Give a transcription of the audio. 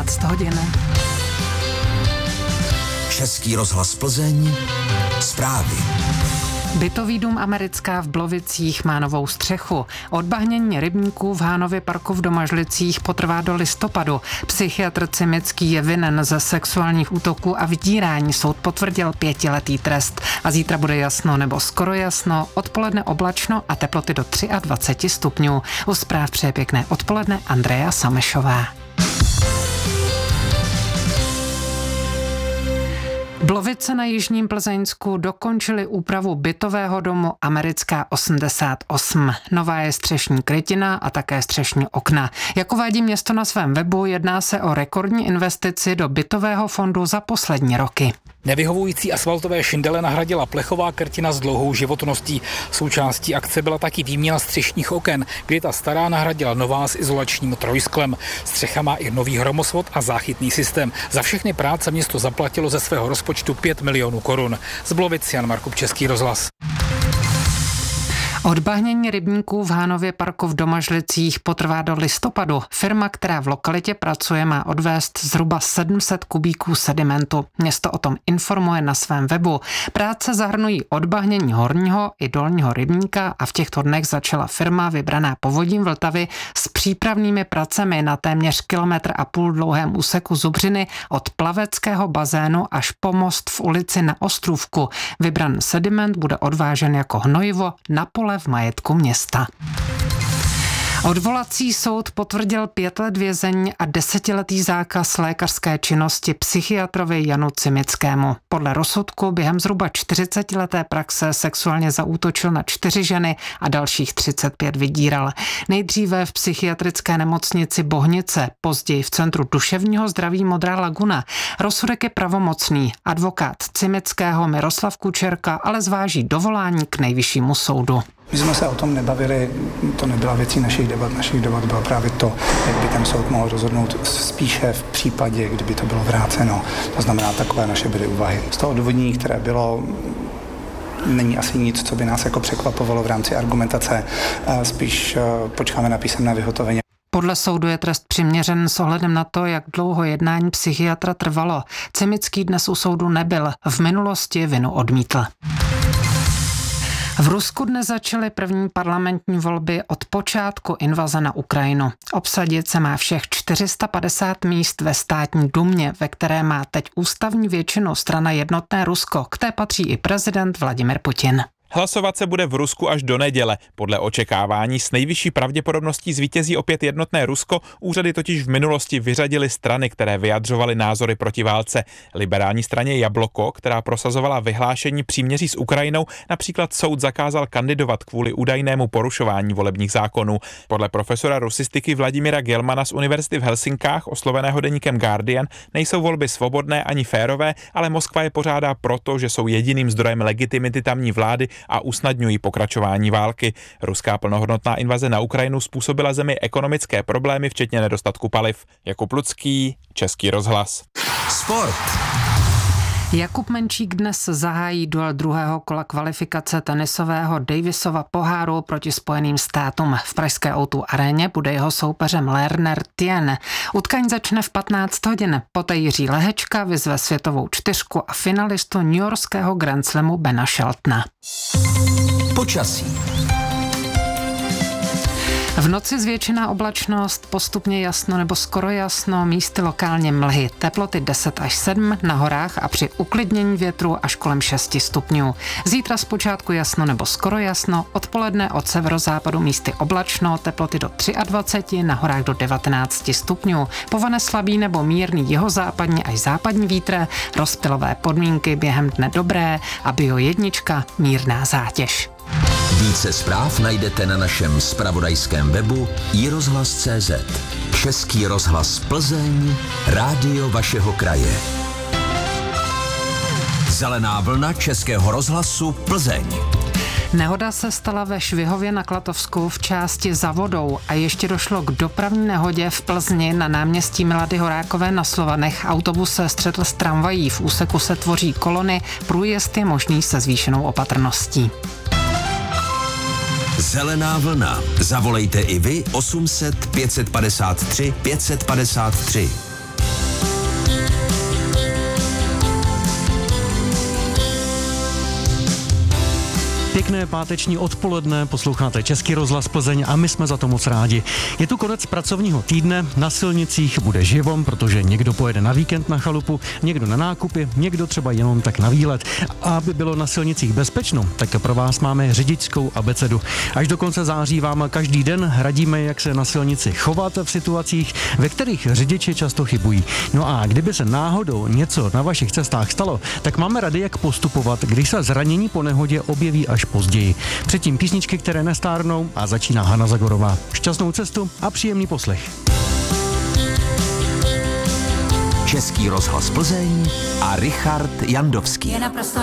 15 hodin. Český rozhlas Plzeň, zprávy. Bytový dům Americká v Blovicích má novou střechu. Odbahnění rybníků v Hánově parku v Domažlicích potrvá do listopadu. Psychiatr Cimický je vinen ze sexuálních útoků a vydírání. Soud potvrdil 5letý trest. A zítra bude jasno nebo skoro jasno, odpoledne oblačno a teploty do 23 stupňů. U zpráv přeje pěkné odpoledne Andrea Samešová. Blovice na jižním Plzeňsku dokončily úpravu bytového domu Americká 88. Nová je střešní krytina a také střešní okna. Jak uvádí město na svém webu, jedná se o rekordní investici do bytového fondu za poslední roky. Nevyhovující asfaltové šindele nahradila plechová krytina s dlouhou životností. Součástí akce byla taky výměna střešních oken, kdy ta stará nahradila nová s izolačním trojsklem. Střecha má i nový hromosvod a záchytný systém. Za všechny práce město zaplatilo ze svého rozpočtu 5 milionů korun. Z Blovic Jan Markup, Český rozhlas. Odbahnění rybníků v Hánově parku v Domažlicích potrvá do listopadu. Firma, která v lokalitě pracuje, má odvést zhruba 700 kubíků sedimentu. Město o tom informuje na svém webu. Práce zahrnují odbahnění horního i dolního rybníka a v těchto dnech začala firma vybraná Povodím Vltavy s přípravnými pracemi na téměř 1,5 kilometru dlouhém úseku Zubřiny od plaveckého bazénu až po most v ulici Na Ostrůvku. Vybraný sediment bude odvážen jako hnojivo na pole v majetku města. Odvolací soud potvrdil 5 let vězení a 10letý zákaz lékařské činnosti psychiatrovi Janu Cimickému. Podle rozsudku během zhruba 40leté praxe sexuálně zaútočil na 4 ženy a dalších 35 vydíral. Nejdříve v psychiatrické nemocnici Bohnice, později v Centru duševního zdraví Modrá laguna. Rozsudek je pravomocný. Advokát Cimického Miroslav Kučerka ale zváží dovolání k nejvyššímu soudu. My jsme se o tom nebavili, to nebyla věcí našich debat. Našich debat bylo právě to, jak by ten soud mohl rozhodnout spíše v případě, kdyby to bylo vráceno. To znamená, takové naše byly úvahy. Z toho odůvodnění, které bylo, není asi nic, co by nás jako překvapovalo v rámci argumentace. Spíš počkáme na písemné vyhotovení. Podle soudu je trest přiměřen s ohledem na to, jak dlouho jednání psychiatra trvalo. Cimický dnes u soudu nebyl, v minulosti vinu odmítl. V Rusku dnes začaly první parlamentní volby od počátku invaze na Ukrajinu. Obsadit se má všech 450 míst ve státní dumě, ve které má teď ústavní většinu strana Jednotné Rusko, k té patří i prezident Vladimir Putin. Hlasovat se bude v Rusku až do neděle. Podle očekávání s nejvyšší pravděpodobností zvítězí opět Jednotné Rusko. Úřady totiž v minulosti vyřadily strany, které vyjadřovaly názory proti válce. Liberální straně Jabloko, která prosazovala vyhlášení příměří s Ukrajinou, například soud zakázal kandidovat kvůli údajnému porušování volebních zákonů. Podle profesora rusistiky Vladimíra Gelmana z Univerzity v Helsinkách, osloveného deníkem Guardian, nejsou volby svobodné ani férové, ale Moskva je pořádá proto, že jsou jediným zdrojem legitimity tamní vlády a usnadňují pokračování války. Ruská plnohodnotná invaze na Ukrajinu způsobila zemi ekonomické problémy, včetně nedostatku paliv. Jakub Lucký, Český rozhlas. Sport. Jakub Menčík dnes zahájí duel druhého kola kvalifikace tenisového Davisova poháru proti Spojeným státům. V pražské O2 aréně bude jeho soupeřem Lerner Tien. Utkání začne v 15 hodin. Poté Jiří Lehečka vyzve světovou čtyřku a finalistu newyorského Grand Slamu Bena Sheltona. Počasí. V noci zvětšená oblačnost, postupně jasno nebo skoro jasno, místy lokálně mlhy. Teploty 10 až 7 na horách a při uklidnění větru až kolem 6 stupňů. Zítra zpočátku jasno nebo skoro jasno, odpoledne od severozápadu místy oblačno, teploty do 23, na horách do 19 stupňů. Povane slabý nebo mírný jihozápadní až západní vítr, rozptylové podmínky během dne dobré a Bio 1 mírná zátěž. Více zpráv najdete na našem zpravodajském webu iRozhlas.cz. Český rozhlas Plzeň, rádio vašeho kraje. Zelená vlna Českého rozhlasu Plzeň. Nehoda se stala ve Švihově na Klatovsku v části Za vodou a ještě došlo k dopravní nehodě v Plzni na náměstí Milady Horákové na Slovanech. Autobus se střetl s tramvají, v úseku se tvoří kolony, průjezd je možný se zvýšenou opatrností. Zelená vlna. Zavolejte i vy 800 553 553. Pěkné páteční odpoledne, posloucháte Český rozhlas Plzeň a my jsme za to moc rádi. Je tu konec pracovního týdne, na silnicích bude živo, protože někdo pojede na víkend na chalupu, někdo na nákupy, někdo třeba jenom tak na výlet. A aby bylo na silnicích bezpečno, tak pro vás máme řidičskou abecedu. Až do konce září vám každý den radíme, jak se na silnici chovat v situacích, ve kterých řidiči často chybují. No a kdyby se náhodou něco na vašich cestách stalo, tak máme rady, jak postupovat, když se zranění po nehodě objeví až později. Předtím písničky, které nestárnou, a začíná Hana Zagorová. Šťastnou cestu a příjemný poslech. Český rozhlas Plzeň a Richard Jandovský. Je naprosto